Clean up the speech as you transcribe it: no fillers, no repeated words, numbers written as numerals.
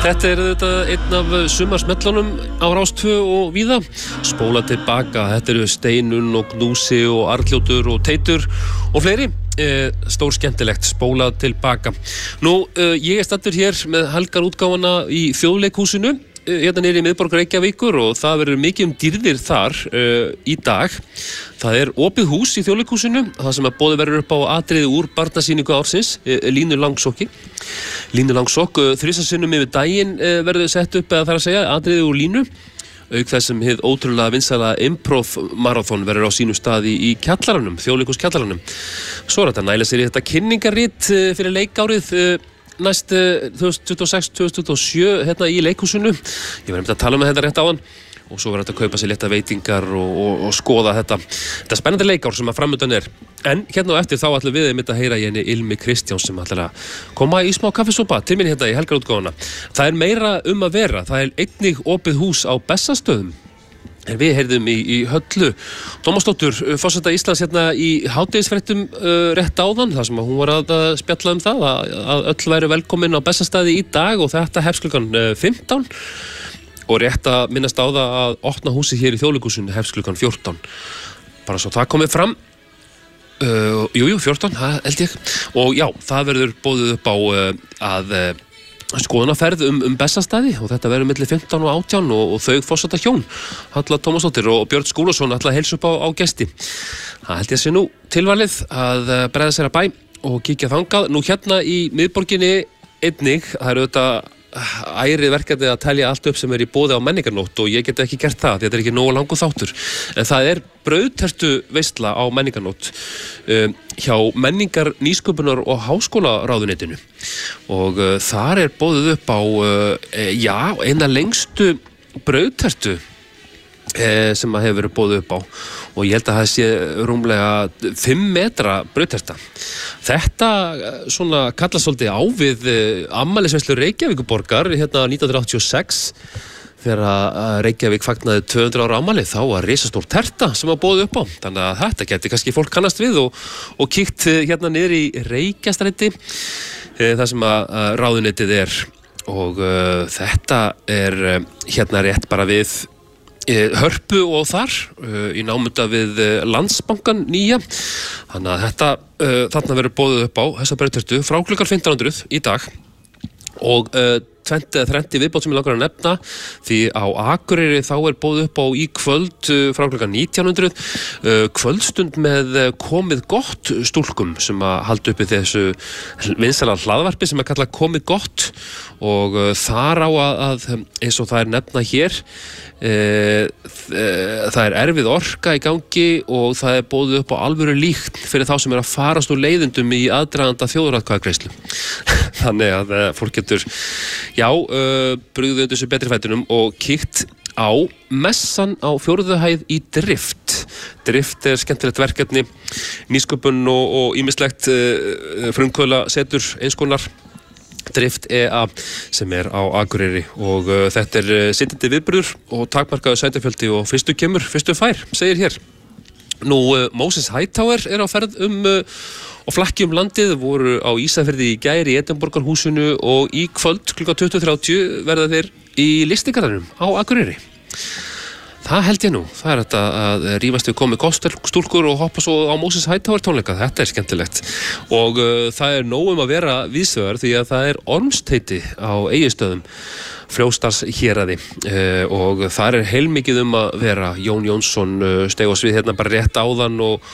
Þetta þetta einn af sumarsmellunum á Rás 2 og víða. Spóla tilbaka, þetta eru Steinun og Gnúsi og Arnljótur og Teitur og fleiri. Stór skemmtilegt, spóla tilbaka. Nú, ég staddur hér með helgarútgáfuna í Þjóðleikhúsinu hérna niðri í miðborg Reykjavíkur og það verður mikið dýrðir þar í dag. Það opið hús í Þjóðleikhúsinu, það sem að boðið verður upp á atriði úr barnasýningu ársins, Línu Langsokki. Línu Langsokk, þrisasinnum yfir daginn verður sett upp, eða þar að segja, atriði úr Línu. Auk þess sem hið ótrúlega vinsæla improv-marathon verður á sínum staði í kjallaranum, Þjóðleikhúskjallaranum. Svo þetta næla sér í þetta kynningarrit fyrir leikárið næst 2026-2027 hérna í leikhúsinu. Ég var að tala með þetta rétt á hann og svo verður þetta að kaupa sér létta veitingar og skoða þetta spennandi leikár sem að framöndan En hérna á eftir þá ætlum við að heyra í henni Ilmi Kristjáns sem ætlar að koma í smá kaffisúpa til mín hérna í helgarútgáfuna. Það meira að vera, það einnig opið hús á Bessastöðum. En við heyrðum í Höllu Tómasdóttur, forseta Íslands hérna í hádegisfréttum rétt áðan, þar sem að hún var að spjalla það að öll væru velkomin á Bessastaði í dag og þetta hefst klukkan 15 og rétt að minnast á það að opna húsið hér í Þjóðleikhúsinu hefst klukkan 14. Bara svo það komið fram. 14, held ég. Og já, það verður boðið upp á að skoðunarferð Bessastaði og þetta verður milli 15 og 18 og þau forseta hjón Halla Tómasdóttir og Björn Skúlason ætla að heilsa upp á gesti. Það held ég sé nú tilvalið að bregða sér að bæ og kíkja þangað. Nú hérna í miðborginni einnig, það þetta ærið verkefni að telja allt upp sem í boði á menningarnótt og ég get ekki gert það, þetta ekki nógu langur þáttur. En það brauðtertu veisla á menningarnótt hjá menningar, nýsköpunar og háskólaráðuneytinu. Og þar boðið upp á eina lengstu brauðtertu sem að hefur verið boðið upp á og ég held að það sé rúmlega 5 metra brauðterta. Þetta svona kallast svolítið á við afmælisveislu Reykjavíkurborgar hérna 1986 þegar Reykjavík fagnaði 200 ára afmæli, þá var risastór terta sem var boðið upp á. Þannig að þetta geti kannski fólk kannast við og kíkt hérna niður í Reykjastræti þar sem að ráðuneytið og þetta hérna rétt bara við Hörpu og þar í námunda við Landsbankan nýja. Þannig að þarna verður boðið upp á þessa brauðtertu frá klukkan 1500 í dag og 20-30 viðbót sem ég langar að nefna því á Akureyri þá boðið upp á í kvöld frá klukkan 1900 kvöldstund með komið gott stúlkum sem að halda uppi þessu vinsæla hlaðvarpi sem að kalla komið gott og þar á að eins og það nefna hér það erfið orka í gangi og það boðið upp á alvöru líkt fyrir þá sem að farast úr leiðindum í aðdraganda þjóðaratkvæðagreiðslu. Þannig að fólk getur brugðið undir sér betri fætinum og kíkt á messan á 4. hæð í Drift. Drift skemmtilegt verkefni, nýsköpun og ýmislegt frumkvöðla setur einskonar. Drift EA sem á Akureyri og þetta sittandi viðburður og takmarkaður sætafjöldi og fyrstu kemur, fyrstu fær, segir hér. Nú, Moses Hightower á ferð og flakki landið, voru á Ísafirði í gær í Edinborgarhúsinu og í kvöld klukkan 20:30 verða þeir í listigarðinum á Akureyri. Það held ég nú, það þetta að rífast við komið stúlkur og hoppa svo á Moses Hightower tónleika, þetta skemmtilegt. Og það nóg að vera víðsvegar því að það ormsteiti á Egilsstöðum, Fljótsdalshéraði og það heilmikið að vera. Jón Jónsson steig á svið hérna bara rétt áðan og